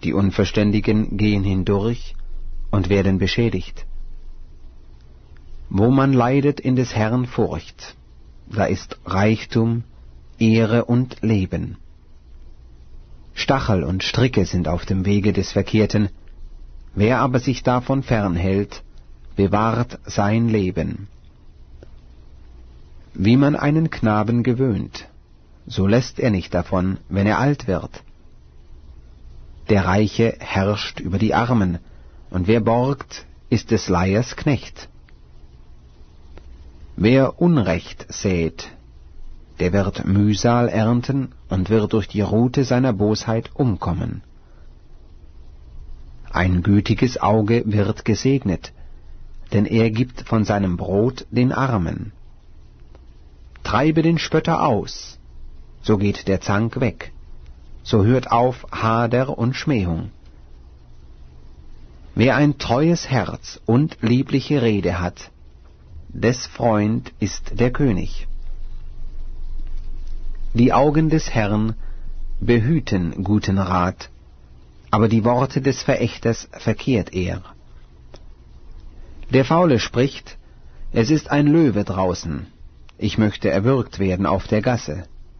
Die Unverständigen gehen hindurch und werden beschädigt. Wo man leidet in des Herrn Furcht, da ist Reichtum, Ehre und Leben. Stachel und Stricke sind auf dem Wege des Verkehrten, wer aber sich davon fernhält, bewahrt sein Leben. Wie man einen Knaben gewöhnt, so lässt er nicht davon, wenn er alt wird. Der Reiche herrscht über die Armen, und wer borgt, ist des Leihers Knecht. Wer Unrecht sät, der wird Mühsal ernten und wird durch die Rute seiner Bosheit umkommen. Ein gütiges Auge wird gesegnet, denn er gibt von seinem Brot den Armen. Treibe den Spötter aus, so geht der Zank weg, so hört auf Hader und Schmähung. Wer ein treues Herz und liebliche Rede hat, des Freund ist der König. Die Augen des Herrn behüten guten Rat, aber die Worte des Verächters verkehrt er. Der Faule spricht, es ist ein Löwe draußen, ich möchte erwürgt werden auf der Gasse.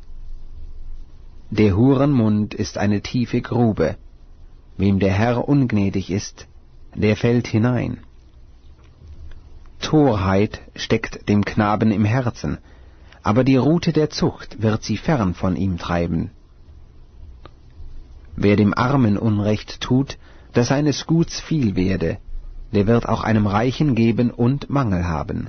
Der Huren Mund ist eine tiefe Grube, wem der Herr ungnädig ist, der fällt hinein. Torheit steckt dem Knaben im Herzen, aber die Rute der Zucht wird sie fern von ihm treiben. Wer dem Armen Unrecht tut, dass seines Guts viel werde, der wird auch einem Reichen geben und Mangel haben.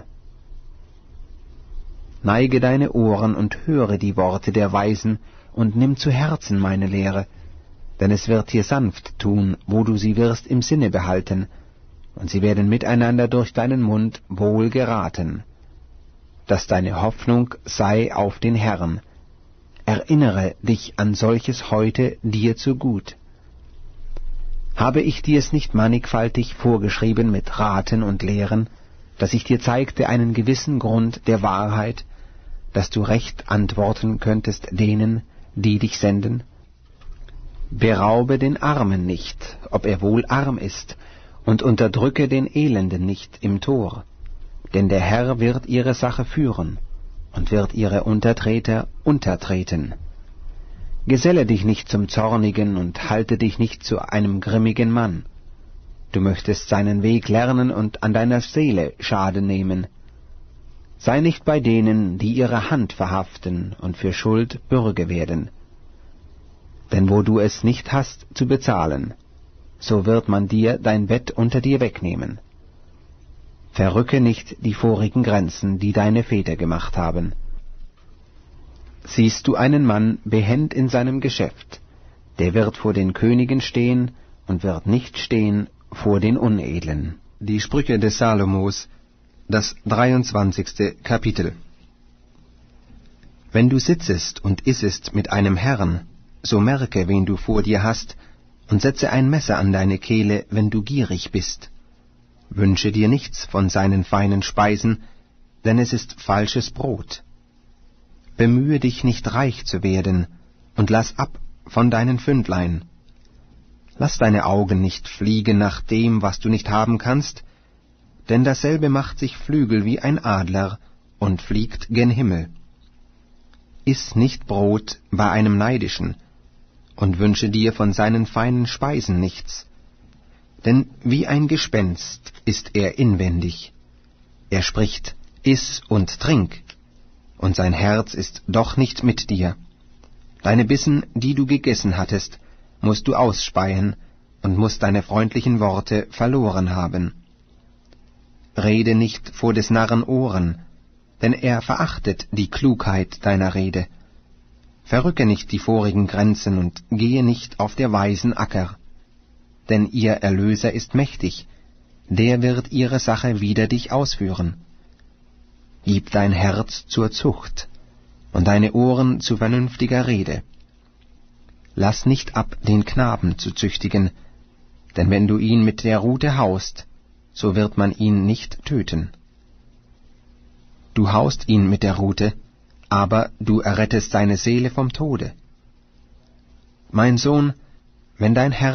Neige deine Ohren und höre die Worte der Weisen und nimm zu Herzen meine Lehre, denn es wird dir sanft tun, wo du sie wirst im Sinne behalten, und sie werden miteinander durch deinen Mund wohl geraten. Dass deine Hoffnung sei auf den Herrn. Erinnere dich an solches heute dir zugut. Habe ich dir's nicht mannigfaltig vorgeschrieben mit Raten und Lehren, dass ich dir zeigte einen gewissen Grund der Wahrheit, dass du recht antworten könntest denen, die dich senden? Beraube den Armen nicht, ob er wohl arm ist, und unterdrücke den Elenden nicht im Tor, denn der Herr wird ihre Sache führen und wird ihre Untertreter untertreten. Geselle dich nicht zum Zornigen und halte dich nicht zu einem grimmigen Mann. Du möchtest seinen Weg lernen und an deiner Seele Schaden nehmen. Sei nicht bei denen, die ihre Hand verhaften und für Schuld Bürge werden. Denn wo du es nicht hast zu bezahlen, so wird man dir dein Bett unter dir wegnehmen. Verrücke nicht die vorigen Grenzen, die deine Väter gemacht haben. Siehst du einen Mann behend in seinem Geschäft, der wird vor den Königen stehen und wird nicht stehen vor den Unedlen. Die Sprüche des Salomos, das 23. Kapitel. Wenn du sitzest und issest mit einem Herrn, so merke, wen du vor dir hast, und setze ein Messer an deine Kehle, wenn du gierig bist. Wünsche dir nichts von seinen feinen Speisen, denn es ist falsches Brot. Bemühe dich nicht reich zu werden, und lass ab von deinen Pfündlein. Lass deine Augen nicht fliegen nach dem, was du nicht haben kannst, denn dasselbe macht sich Flügel wie ein Adler und fliegt gen Himmel. Iss nicht Brot bei einem Neidischen, und wünsche dir von seinen feinen Speisen nichts, denn wie ein Gespenst ist er inwendig. Er spricht, iss und trink, und sein Herz ist doch nicht mit dir. Deine Bissen, die du gegessen hattest, musst du ausspeien und musst deine freundlichen Worte verloren haben. Rede nicht vor des Narren Ohren, denn er verachtet die Klugheit deiner Rede. Verrücke nicht die vorigen Grenzen und gehe nicht auf der Weisen Acker, denn ihr Erlöser ist mächtig, der wird ihre Sache wider dich ausführen. Gib dein Herz zur Zucht und deine Ohren zu vernünftiger Rede. Lass nicht ab, den Knaben zu züchtigen, denn wenn du ihn mit der Rute haust, so wird man ihn nicht töten. Du haust ihn mit der Rute, aber du errettest seine Seele vom Tode. Mein Sohn, wenn dein Herz